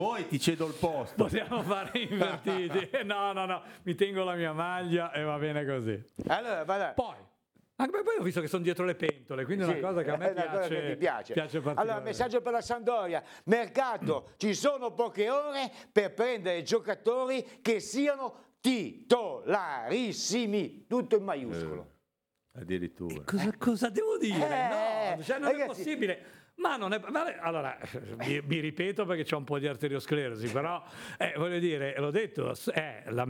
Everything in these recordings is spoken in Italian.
Poi ti cedo il posto. Possiamo fare invertiti. No, mi tengo la mia maglia e va bene così. Allora, Poi, anche perché poi ho visto che sono dietro le pentole, quindi è una cosa che a me piace Allora, messaggio per la Sampdoria. Mercato, ci sono poche ore per prendere giocatori che siano titolarissimi, tutto in maiuscolo. Addirittura. Cosa devo dire? No, cioè non ragazzi, è possibile. Ma non è. Allora, mi ripeto perché c'ho un po' di arteriosclerosi, però voglio dire, l'ho detto, la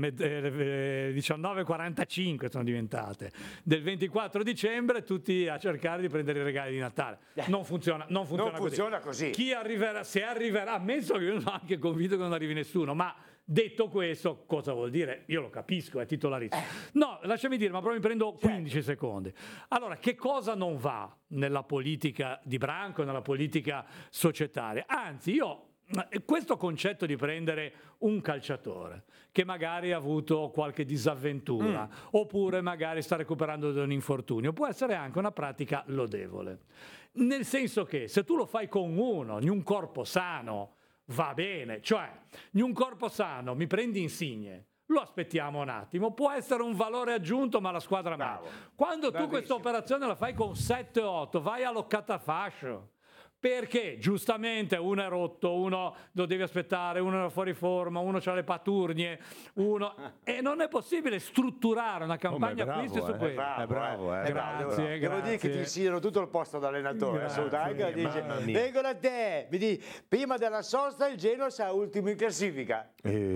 19:45 sono diventate. Del 24 dicembre tutti a cercare di prendere i regali di Natale. Non funziona così. Chi arriverà, se arriverà, ammesso che io sono anche convinto che non arrivi nessuno, ma detto questo, cosa vuol dire? Io lo capisco, è titolarissimo. No, lasciami dire, ma proprio mi prendo 15 secondi. Allora, che cosa non va nella politica di Branco, nella politica societaria? Anzi, questo concetto di prendere un calciatore che magari ha avuto qualche disavventura oppure magari sta recuperando da un infortunio può essere anche una pratica lodevole, nel senso che se tu lo fai con uno di un corpo sano va bene, cioè in un corpo sano mi prendi Insigne, lo aspettiamo un attimo, può essere un valore aggiunto ma la squadra Bravo. Quando tu questa operazione la fai con 7-8 vai all'occatafascio, perché giustamente uno è rotto, uno lo devi aspettare, uno è fuori forma, uno ha le paturnie, e non è possibile strutturare una campagna acquisti su questo. È bravo. Grazie. Devo dire che ti insidiano tutto il posto da allenatore. Assolutamente. Dice, vengo da te, mi dici, prima della sosta il Genoa sarà ultimo in classifica.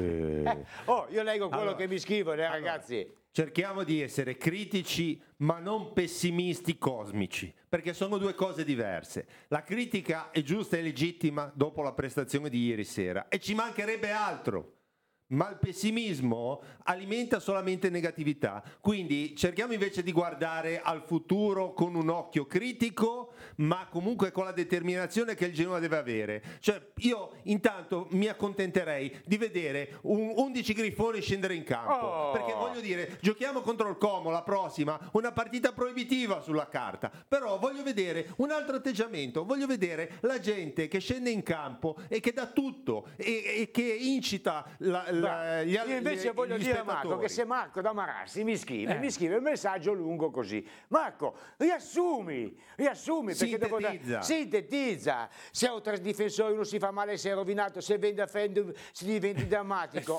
Io leggo quello che mi scrivono, ragazzi. Cerchiamo di essere critici ma non pessimisti cosmici, perché sono due cose diverse. La critica è giusta e legittima dopo la prestazione di ieri sera e ci mancherebbe altro, ma il pessimismo alimenta solamente negatività. Quindi cerchiamo invece di guardare al futuro con un occhio critico, ma comunque con la determinazione che il Genoa deve avere. Cioè io intanto mi accontenterei di vedere 11 grifoni scendere in campo, perché voglio dire, giochiamo contro il Como la prossima, una partita proibitiva sulla carta, però voglio vedere un altro atteggiamento, voglio vedere la gente che scende in campo e che dà tutto e che incita io invece voglio dire a Marco che se Marco da Marassi mi scrive un messaggio lungo così, Marco riassumi perché sintetizza, se ho tre difensori uno si fa male, si è rovinato, se vende a Fendum si diventa drammatico,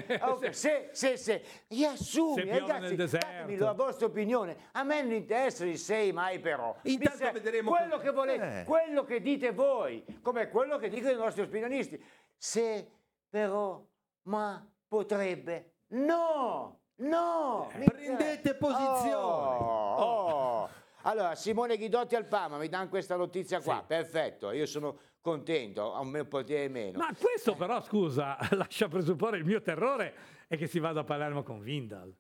se riassumi, ragazzi, datemi la vostra opinione, a me non interessa il sei mai, però intanto vedremo quello che volete, quello che dite voi, come quello che dicono i nostri opinionisti, se però ma potrebbe, prendete posizione. Allora Simone Ghidotti al Parma mi danno questa notizia qua, perfetto, io sono contento, a un mio potere meno. Ma questo però, scusa, lascia presupporre, il mio terrore è che si vada a Palermo con Vindal.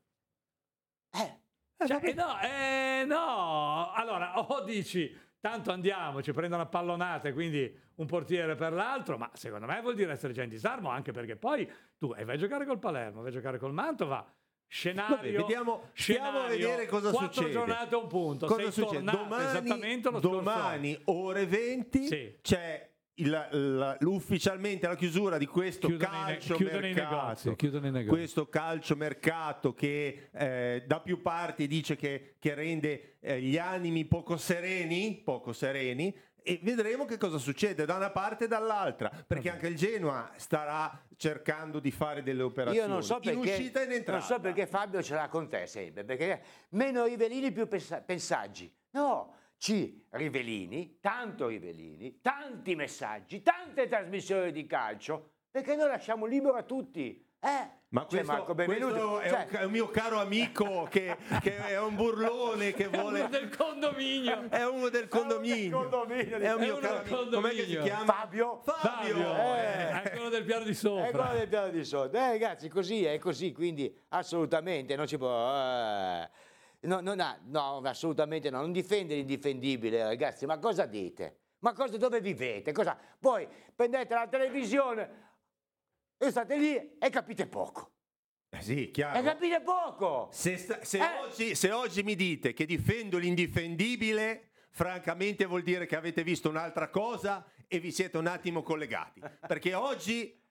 No, allora o dici tanto andiamo, ci prendono a pallonate, quindi un portiere per l'altro, ma secondo me vuol dire essere già in disarmo, anche perché poi tu vai a giocare col Palermo, vai a giocare col Mantova, scenario, stiamo a vedere cosa 4 succede. giornate a un punto, cosa succede? Domani ore 20 c'è ufficialmente la chiusura di questo calciomercato che da più parti dice che rende gli animi poco sereni, e vedremo che cosa succede da una parte e dall'altra, perché anche il Genoa starà cercando di fare delle operazioni in uscita e in entrata. Non so perché Fabio ce l'ha con te sempre, perché meno Rivellini più pensaggi. No, Rivellini, tanti messaggi, tante trasmissioni di calcio, perché noi lasciamo libero a tutti. Ma questo è un mio caro amico che è un burlone che vuole... È uno del condominio. È uno del condominio. È un mio caro amico. Com'è che si chiama? Fabio. È quello del piano di sopra. È quello del piano di sopra. Ragazzi, è così, quindi assolutamente non ci può... No, assolutamente no, non difende l'indifendibile, ragazzi, ma cosa dite? Dove vivete? Poi prendete la televisione e state lì e capite poco. Sì, chiaro. E capite poco. Se oggi mi dite che difendo l'indifendibile, francamente vuol dire che avete visto un'altra cosa e vi siete un attimo collegati, perché oggi